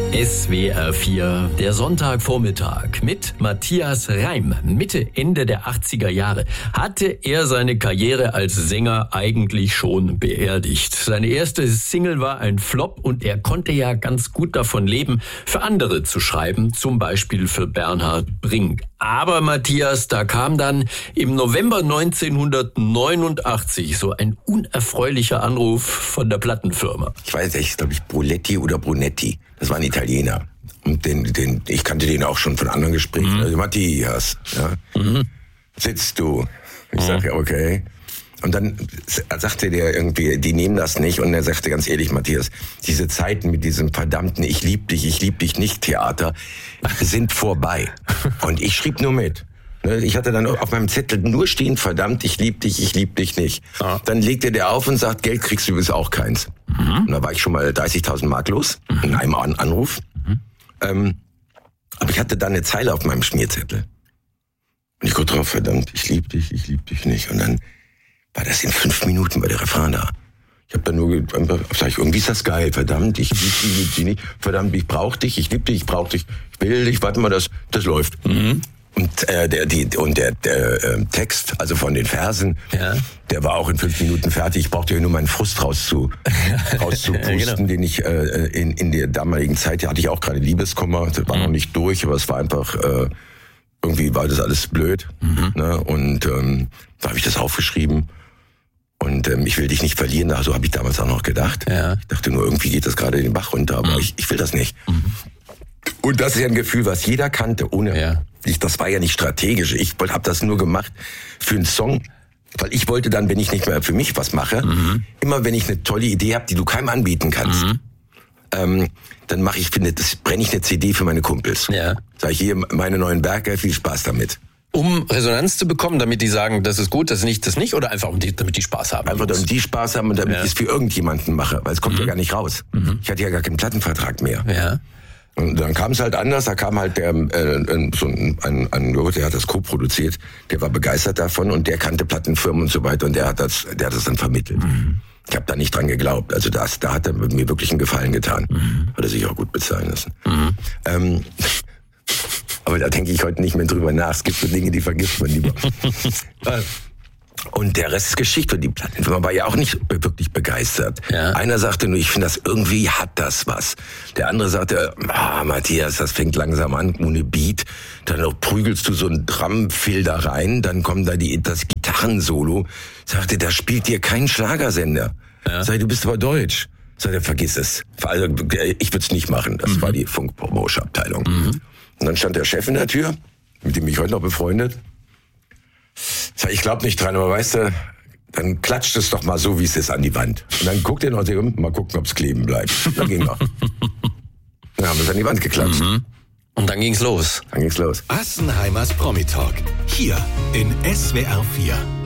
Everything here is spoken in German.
SWR 4, der Sonntagvormittag mit Matthias Reim. Mitte, Ende der 80er Jahre hatte er seine Karriere als Sänger eigentlich schon beerdigt. Seine erste Single war ein Flop und er konnte ja ganz gut davon leben, für andere zu schreiben, zum Beispiel für Bernhard Brink. Aber Matthias, da kam dann im November 1989 so ein unerfreulicher Anruf von der Plattenfirma. Ich weiß nicht, glaube ich, Bruletti oder Brunetti. Das waren Italiener. Und ich kannte den auch schon von anderen Gesprächen. Also Matthias, ja. Sitzt du? Ich sage, ja, okay. Und dann sagte der irgendwie, die nehmen das nicht. Und er sagte ganz ehrlich, Matthias, diese Zeiten mit diesem verdammten Ich lieb dich nicht Theater sind vorbei. Und ich schrieb nur mit. Ich hatte dann auf meinem Zettel nur stehen, verdammt, ich lieb dich nicht. Ja. Dann legte der auf und sagt, Geld kriegst du übrigens auch keins. Und da war ich schon mal 30.000 Mark los, in einem Anruf. Aber ich hatte dann eine Zeile auf meinem Schmierzettel. Und ich guck drauf, verdammt, ich lieb dich nicht. Und dann war das in 5 Minuten bei der Refrain da. Ich habe dann nur sag ich, irgendwie ist das geil, verdammt, ich lieb dich nicht, verdammt, ich brauch dich, ich lieb dich, ich brauch dich, ich will dich, warte mal, das läuft. Und der Text, also von den Versen, ja, der war auch in 5 Minuten fertig. Ich brauchte ja nur meinen Frust rauszupusten, ja, genau, den ich in der damaligen Zeit, hatte ich auch gerade Liebeskummer, das war noch nicht durch, aber es war einfach, irgendwie war das alles blöd. Ne? Und da habe ich das aufgeschrieben. Und ich will dich nicht verlieren, so habe ich damals auch noch gedacht. Ja. Ich dachte nur, irgendwie geht das gerade den Bach runter, aber ich will das nicht. Und das ist ja ein Gefühl, was jeder kannte, ohne... Ja. Das war ja nicht strategisch. Ich habe das nur gemacht für einen Song, weil ich wollte dann, wenn ich nicht mehr für mich was mache, immer wenn ich eine tolle Idee habe, die du keinem anbieten kannst, dann brenne ich eine CD für meine Kumpels. Ja. Sag ich, hier, meine neuen Werke, viel Spaß damit. Um Resonanz zu bekommen, damit die sagen, das ist gut, das nicht, oder einfach damit die Spaß haben? Einfach damit die Spaß haben und damit ich es für irgendjemanden mache, weil es kommt ja gar nicht raus. Ich hatte ja gar keinen Plattenvertrag mehr. Ja. Und dann kam es halt anders, da kam halt der hat das co-produziert, der war begeistert davon und der kannte Plattenfirmen und so weiter und der hat das dann vermittelt. Ich habe da nicht dran geglaubt, also da hat er mir wirklich einen Gefallen getan. Hat er sich auch gut bezahlen lassen. Aber da denke ich heute nicht mehr drüber nach, es gibt so Dinge, die vergisst man lieber. Und der Rest ist Geschichte. Die Plattenfirma war ja auch nicht wirklich begeistert. Ja. Einer sagte nur, ich finde das irgendwie hat das was. Der andere sagte, Matthias, das fängt langsam an ohne Beat. Dann prügelst du so einen Drumfill da rein, dann kommt da das Gitarrensolo. Sagte, da spielt dir kein Schlagersender. Ja. Sag, du bist aber deutsch. Sag, vergiss es. Also, ich würde es nicht machen. Das war die Funk-Promotion-Abteilung. Und dann stand der Chef in der Tür, mit dem ich heute noch befreundet. Ich glaube nicht dran, aber weißt du, dann klatscht es doch mal so, wie es ist, an die Wand. Und dann guckt er noch, mal gucken, ob es kleben bleibt. Dann ging er. Dann haben wir es an die Wand geklatscht. Und dann ging's los. Assenheimers Promi-Talk. Hier in SWR 4.